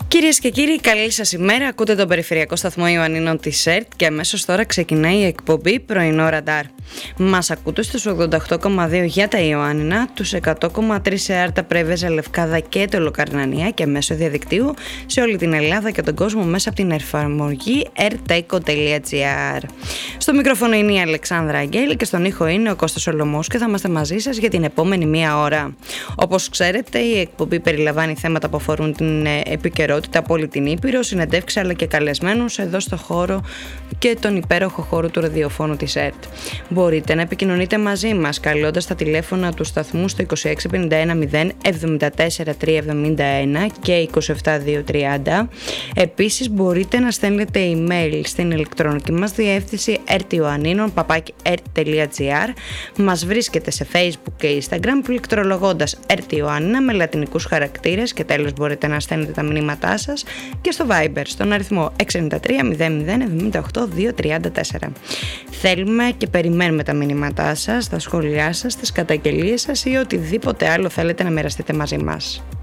Κυρίες και κύριοι, καλή σας ημέρα. Ακούτε τον περιφερειακό σταθμό Ιωαννίνων της ΕΡΤ και αμέσως τώρα ξεκινάει η εκπομπή Πρωινό Ραντάρ. Μας ακούτε στους 88,2 για τα Ιωάννινα, τους 100,3 σε Άρτα, Πρέβεζα, Λευκάδα και Τελοκαρνανία και μέσω διαδικτύου σε όλη την Ελλάδα και τον κόσμο μέσα από την εφαρμογή rteco.gr. Στο μικρόφωνο είναι η Αλεξάνδρα Αγγέλη και στον ήχο είναι ο Κώστας Σολωμός και θα είμαστε μαζί σας για την επόμενη μία ώρα. Όπως ξέρετε, η εκπομπή περιλαμβάνει θέματα που αφορούν την επικαιρότητα από όλη την Ήπειρο, συνεντεύξεις αλλά και καλεσμένους εδώ στο χώρο και τον υπέροχο χώρο του ραδιοφώνου της ΕΡΤ. Μπορείτε να επικοινωνείτε μαζί μας καλώντας τα τηλέφωνα του σταθμού στο 2651 0 74 371 και 27230. Επίσης μπορείτε να στέλνετε email στην ηλεκτρονική μας διεύθυνση rtioanninon@rt.gr. Μας βρίσκεται σε Facebook και Instagram πληκτρολογώντας rtioannina με λατινικούς χαρακτήρες και τέλος μπορείτε να στέλνετε τα μηνύματά σας και στο Viber στον αριθμό 693 00 78 234. Θέλουμε και περιμένουμε τα μηνύματά σας, τα σχόλιά σας, τις καταγγελίες σας ή οτιδήποτε άλλο θέλετε να μοιραστείτε μαζί μας.